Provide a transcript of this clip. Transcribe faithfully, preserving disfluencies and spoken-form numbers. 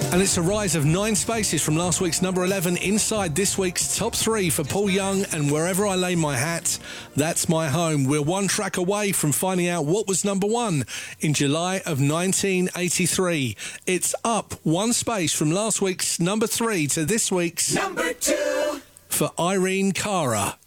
And it's a rise of nine spaces from last week's number eleven inside this week's top three for Paul Young and Wherever I Lay My Hat, That's My Home. We're one track away from finding out what was number one in July of nineteen eighty-three. It's up one space from last week's number three to this week's number two for Irene Cara.